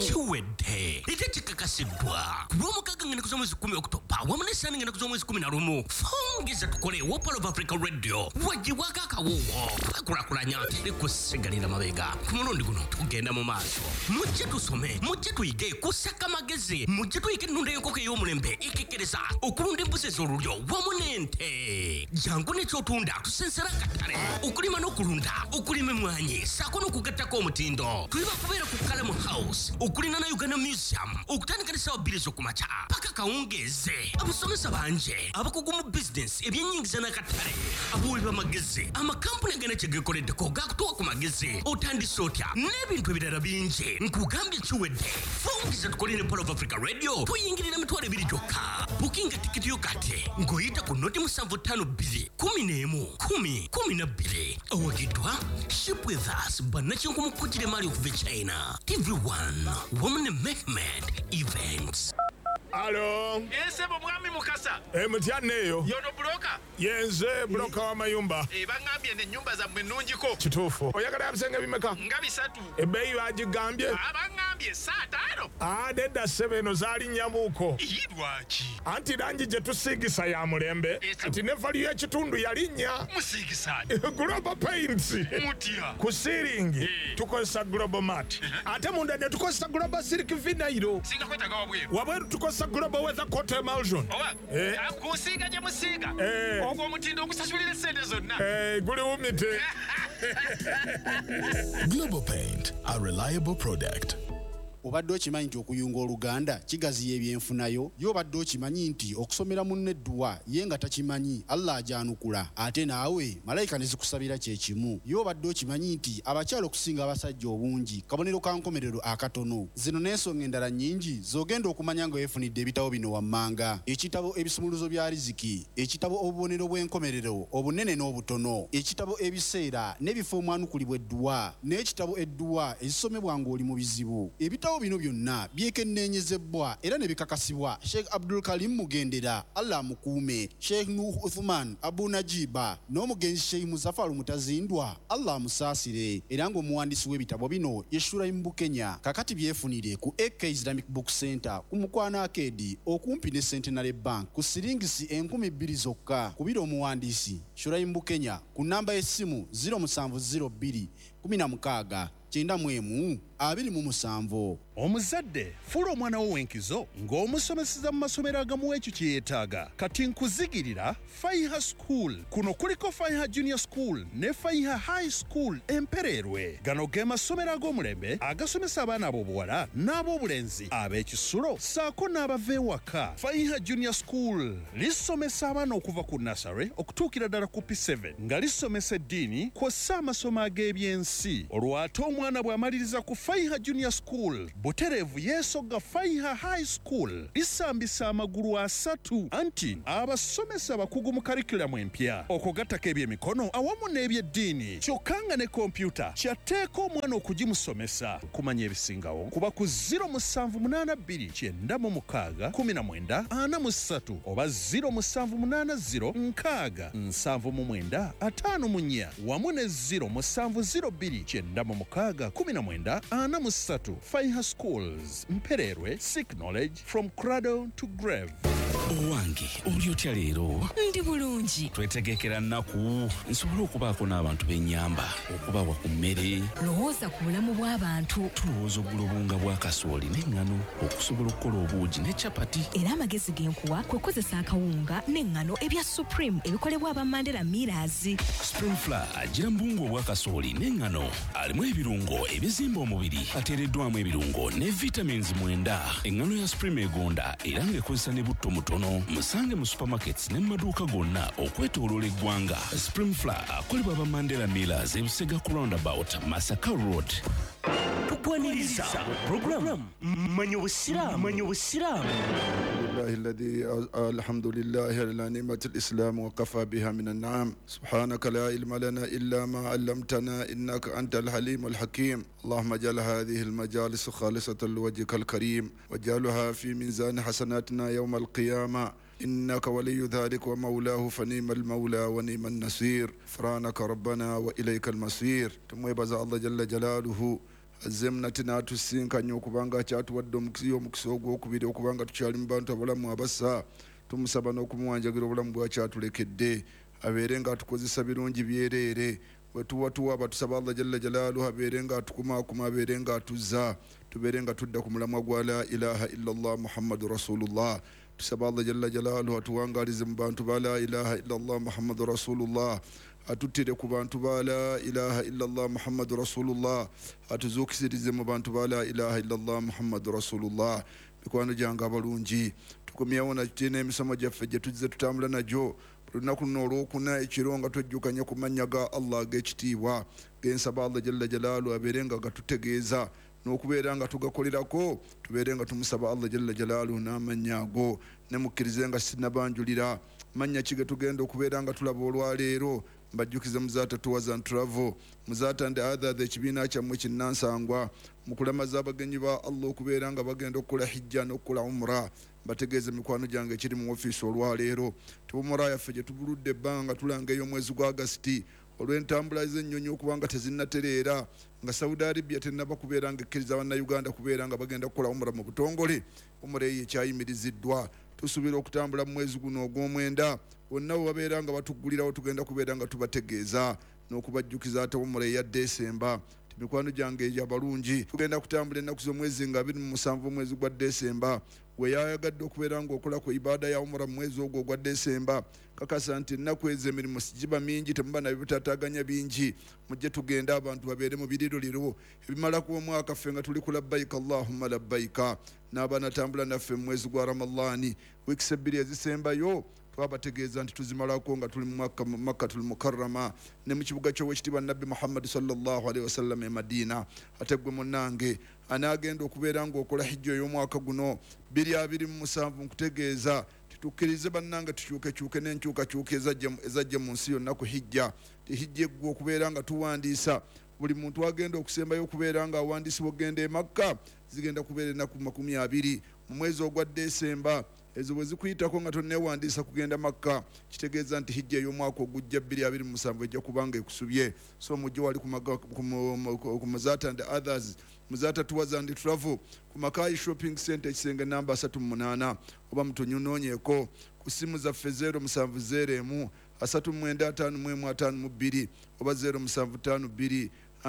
Chiwedde itekikakasidwa kulw'omukaaga ngenda kuza mwezi 10 Oktoba wamu n'essaani ngenda kuza mwezi 11 fungiza tukole Wopal of Africa Radio wagibwako akawuwo twakulakulanya tekusigalira mabega ku mulundi guno tugenda mu maaso mujje tusome mujje tuyige kusaka magezi mujje tuyige ennunda y'enkoko ey'omulembe ikikiriza okulunda embuzi ez'olulyo wamu n'ente jangu n'ekyotunda tusensera akatale okulima n'okulunda okulima emmwanyi saako n'okugattako omutindo tuli bakubeera ku Kalamu House okulina na Uganda Museum okutandika ne ssaawa 2 ez'okumakya paka kawungeeze abasomesa banje abakugu mu bizinesi ebyennyingiza n'akatale abaweereza amagezi amakampuni agenda kye geekoleddeko gaakutuwa ku magezi otandise otya n'ebintu ebirala bingi nkugambye Chiwedde fungiza tukole ne Wopal of Africa Radio tuyingirira emitwalo 2 gyokka bukinga tikiti yo kati ng'oyita ku noti 752 11 owagiddwa Ship with Us bannakinku mu kkutire maali okuva China TV1 Women Mehmet Events. Alo. Nsebo mwami Mukasa. Mutyanneeyo. Yono broka. Yenze broka wa mayumba. Bangambye ne nnyumba zammwe nnungiko. Kituufu. Oyagala bisenge bimeka? Nga 3. Ebbeeyi bagigambye? Bangambye 5. Nedda ssebo eno zaali nnyamuuko. Lwaki? Anti langi gye tusiigisa ya mulembe. Anti ne valiyo y'ekitundu yalinnya. Musiigisaani? Global Paints. Mutya? Ku siiringi tukozesa Global Mat. Ate munda ne tukozesa Global Silk Vinyl. Singa kwetaaga wabweru. Wabweru tukozesa Global Weather Coat Emulsion. Oba? Kunsiiga gye musiiga? Ogwo omutindo ogusasulira essente zonna? Guli wumite. Global Paint, a reliable product. Obadde okimanyi nti okuyunga oluganda kigaziya ebyenfunayo y'obadde okimanyi nti okusomera munne Edduwa ye nga takimanyi Allah ajanukula ate naawe malayika ne zikusabira kye kimu y'obadde okimanyi nti abakyala okusinga abasajja obungi kabonero ka nkomerero akatono zino n'ensonga endala nnyingi z'ogenda okumanya nga weefunidde ebitabo bino wammanga ekitabo ebisumuluzo bya riziki ekitabo obubonero bw'enkomerero obunene n'obutono ekitabo ebiseera n'ebifo omwanukulibwa Edduwa n'ekitabo Edduwa ezisomebwa ng'oli mu bizibu ebitabo bino byonna byekenneenyezebwa era ne bikakasibwa Sheikh Abdul Karim Mugendera Allah mukuume Sheikh Nuh Uthman Abu Najiba n'omugenzi Sheikh Muzafaru Mutazindwa Allah musaasire era ng'omuwandiisi w'ebitabo bino ye Shuraim Bukenya kakati byefunire ku AK Islamic Book Center ku Mukwana Arcade okumpi ne Centenary Bank ku siringisi 2,000 zokka kubira omuwandiisi Shuraim Bukenya ku namba y'essimu 0702 16 91 27. Omuzadde fula omwana wo wenkizo ng'omusomeseza mu masomero agamuwa ekyo kye yeetaaga kati nkuzigirira Faiha School kuno kuliko Faiha Junior School ne Faiha High School Empererwe gano ge masomero ag'omulembe agasomesa abaana ab'obuwala n'ab'obulenzi ab'ekisulo saako n'abava ewaka. Faiha Junior School lisomesa abaana okuva ku nursery okutuukira ddala ku P7 nga lisomesa eddiini kw'ossa amasomo ag'ebyensi olwo ate omwana bw'amaliriza ku Faiha Junior School butereevu yeesogga Faiha High School lisambisa amagulu 3 anti abasomesa bakugu mu curriculum empya okugattako ebyemikono awamu n'ebyeddiini kyokka nga ne kompyuta kyatteeka omwana okugimusomesa kumanya ebisingawo kuba ku 0789961943 oba 0780607954 wamu ne 0702961943. Faiha Schools Mpererwe, seek knowledge from cradle to grave. Owange oli otya leero? Ndi bulungi. Twetegekera nnaku nsobole okubaako n'abantu b'ennyamba okubawa ku mmere. Lowooza ku bulamu bw'abantu. Tulowooza ogula obunga bwa kasooli n'eŋŋano okusobola okukola obuugi ne capati. Era amagezi g'enkuwa kwe kukozesa akawunga n'eŋŋano ebya Supreme ebikolebwa aba Mandela Millers. Spring Flour agira mu bunga obwa kasooli n'eŋŋano alimu ebirungo ebizimba omubiri ateereddwamu ebirungo ne vitamins 9. Eŋŋano ya Supreme egonda era ng'ekozesa ne butto mutono. Musange mu supermarkets ne maduuka gonna okwetooloola eggwanga. Spring Flour akolebwa aba Mandela Millers ebusega ku roundabout Masaka Road. Tukwaniriza program Manyi Obusiraamu. الحمد لله على نعمة الإسلام وكفى بها من النعم سبحانك لا علم لنا إلا ما علمتنا إنك أنت الحليم الحكيم اللهم اجعل هذه المجالس خالصة لوجهك الكريم واجعلها في ميزان حسناتنا يوم القيامة إنك ولي ذلك ومولاه فنيم المولى ونيم النصير فرانك ربنا وإليك المصير ثم يبزع الله جل جلاله azemu nate n'atusinkanya okubanga akyatuwadde omukisa ogwokubiri okubanga tukyali mu bantu abalamu abasa. Tumusaba n'okumuwanjagira obulamu bwakyatulekedde abeere nga atukozesa birungi byereere. Wetuwatuwa batusaba Allah jalla jalaaluhu abeere nga atukumaakuma abeere nga atuzza tubeere nga tudda ku mulamwa gwa la ilaha illallah muhammadu rasulullah. Tusaba Allah jalla jalaaluhu atuwangalize mu bantu ba la ilaha illallah muhammadu rasulullah. Atutire ku bantu ba la ilaha illallah muhammadu rasulullah. Atuzuukisirize mu bantu ba la ilaha illallah muhammadu rasulullah. Mikwano gyange abalungi tukomyewo na kitina emisomo gyaffe gye tuzze tutambula nagyo lunaku luno olwokuna ekiro nga twejjukanye ku mannya ga Allah ag'ekitiibwa gensaba Allah jalla jalaalu abeere nga gatutegeeza n'okubeera nga tugakolerako tubeere nga tumusaba Allah jalla jalaalu n'amannya ago ne mukkirize nga sinnabanjulira mannya ki ge tugenda okubeera nga tulaba olwaleero mbajjukize muzaata tours and travel muzaata and others ekibiina kyammwe kinnansangwa mu kulamaza abagenyi ba Allah okubeera nga bagenda okukola hijja n'okukola umra. Bategeeze mikwano gyange kiri mu ofiisi olwaleero tubumura yaffe gye tubuludde ebbanga tulanga ey'omwezi gwa Agasiti olw'entambula z'ennyonyi okubanga tezinnatereera nga Saudi Arabia tennaba kubeera nga ekkiriza bannayuganda kubeera nga bagenda kukola umra mu butongole. Umra eyo ekyayimiriziddwa tusuubira okutambula mu mwezi guno ogw'omwenda bonna bwe babeera nga batuggulirawo tugenda kubeera nga tubategeeza n'okubajjukiza ate umra eya Desemba. Mikwano gyange abalungi tugenda kutambula ennaku z'omwezi nga 27 omwezi gwa Desemba gwe yayagadde okubeera nga okola ku ibada ya umra mu mwezi ogwo gwa Desemba. Kakasa nti ennaku ezo emirimu sigiba mingi temuba na bibitaataaganya bingi mujje tugenda abantu babeere mu biriroliro ebimala ku omwaka ffe nga tuli ku labbaika allahumma labbaika n'abanatambula naffe mu mwezi gwa Ramadhaani wiikisi 2 ezisembayo twabategeeza nti tuzimalako nga tuli mu Makkatul Mukarrama ne mu kibuga ky'owekitiibwa Nabbi Muhammad sallallahu alaihi wasallam e Madina. Ate gwe munnange anaagenda okubeera ng'okola hijja ey'omwaka guno 2027 nkutegeeza tukkirize bannange tukyukekyuke n'enkyukakyuka ezajja mu nsi yonna ku hijja. Hijja eggwa okubeera nga tuwandiisa buli muntu agenda okusembayo okubeera nga awandiisibwa ogenda e Makka zigenda kubeera ennaku 20 mu mwezi ogwa Desemba. Ezo bwe zikuyitako nga tonneewandiisa kugenda Makka kitegeeza nti hijja ey'omwaka ogujja 2027 ejja kubanga ekusubye. So mujje wali ku Muzaata and others Muzaata tours and travel ku Makai shopping center ekisenge namba 38 oba mutunyunoonyeeko ku simu zaffe 0701 39552 oba 0752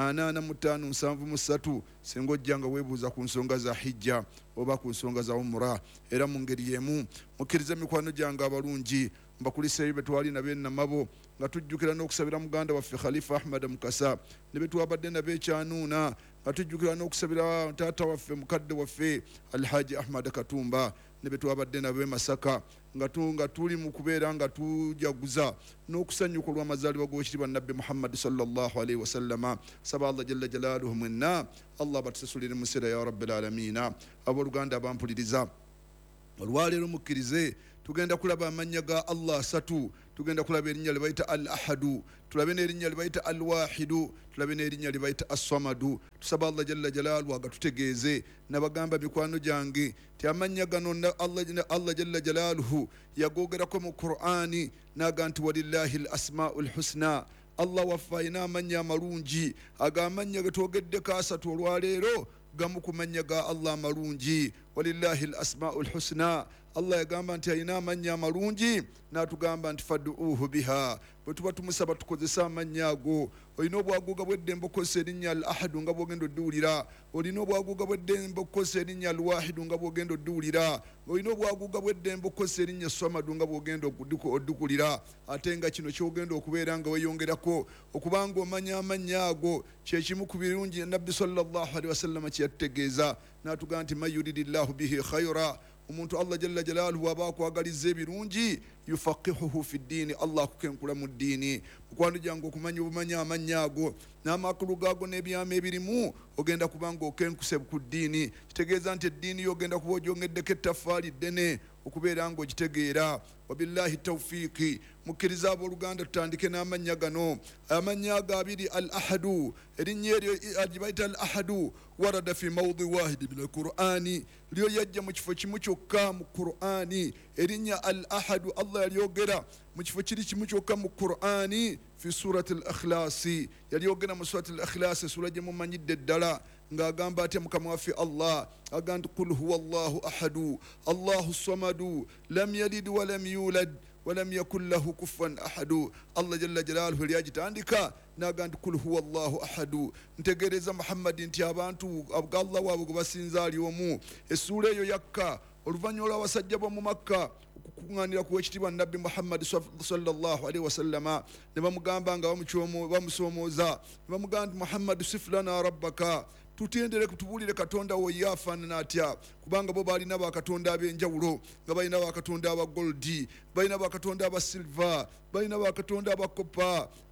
85573 singa ojja nga weebuuza ku nsonga za hijja oba ku nsonga za umra. Era mu ngeri y'emu mukkirize mikwano gyange abalungi mbakuliseeyo be twali nabe namabo nga tujjukira n'okusabira muganda waffe Khalifa Ahmad Mukasa ne be twabadde nabe ekyanuuna nga tujjukira n'okusabira taata waffe mukadde waffe Alhaji Ahmad Katumba ne be twabadde nabe Masaka nga tuli mu kubeera nga tujaguza n'okusanyuka olw'amazaalibwa g'owekitiibwa Nabbi Muhammad sallallahu alaihi wasallama. Saba Allah jalla jalaaluhu mwenna Allah batusasulire mu sira ya rabbil aalamiina. Abooluganda abampuliriza olwaleero mukkirize tugenda kulaba amannya ga Allah asatu. Tugenda kulaba erinnya lye bayita al ahadu, tulabe n'erinnya lye bayita al wahidu, tulabe n'erinnya lye bayita as-samadu. Tusaba Allah jalla jalaaluhu agatutegeeze nabagamba mikwano gyange ti amannya gano Allah jalla jalaaluhu yagoogerako mu Qur'ani naga nti walillahi al asmaul husna. Allah waffe alina amannya amalungi agamanya getwogeddeko asatu olwaleero gamu ku mannya ga Allah amalungi walillahi al asmaul husna. Allah yagamba nti alina amannya amalungi n'atugamba nti fad'uuhu biha. Bwe tuba tumusaba tukozesa amannya ago. Olina obwaguuga bw'eddembe okukozesa erinnya al ahadu nga bw'ogenda odduwulira. Olina obwaguuga bw'eddembe okukozesa erinnya al wahidu nga bw'ogenda odduwulira. Olina obwaguuga bw'eddembe okukozesa erinnya samadu nga bw'ogenda oddukulira. Ate nga kino ky'ogenda okubeera nga weeyongerako okubanga omanya amannya ago kye kimu ku birungi Nabbi sallallahu alaihi wasallam kye yatutegeeza n'atugamba nti man yuridillahu bihi khayra. Omuntu Allah jalla jalaaluhu aba akwagaliza ebirungi yufaqihuhu fi ddiini, Allah akukenkula mu ddiini. Mukwano gyange okumanya obumanya amannya ago n'amakulu gaago n'ebyama ebirimu ogenda kubanga okenkuse ku ddiini. Kitegeeza nti eddiini yogenda kuba ogyongeddeko ettaffaali ddene okubeera nga ogitegeera. Wabillahi tawfiiki. Mukkiriza abooluganda tutandike n'amannya gano. Amannya ago abiri al ahadu, erinnya eryo agibayita al ahadu warada fi mawdi wahidi min alqur'ani, lyo yajja mu kifo kimu kyokka mu Qur'ani. Erinnya al ahadu Allah yalyogera mu kifo kiri kimu kyokka mu Qur'ani fi surati al ikhlasi. Yalyogera mu surati al ikhlasi, sura gye mumanyidde ddala ng'agamba atya mukama waffe Allah agamba qul huwa Allahu ahadu Allahu samadu lam yalid wa lam yulad ولم يكن له كفوا أحد الله جل جلاله ليجتandika nagandi kul huwa Allahu ahadu ntegereza Muhammad nti abantu abga Allah wabo basinzali omu esura eyo yakka oluvanyola abasajja bo mu Makka okukunganira ku ekitibwa nabbi Muhammad sallallahu alaihi wasallama ne bamugamba nga bamusomooza bamugamba Muhammad siflana rabbaka tutendere kutubulire katonda wo yafanana atya kubanga bo balina bakatonda abenjawulo nga balina bakatonda aba goldi balina bakatonda aba silver balina bakatonda aba copper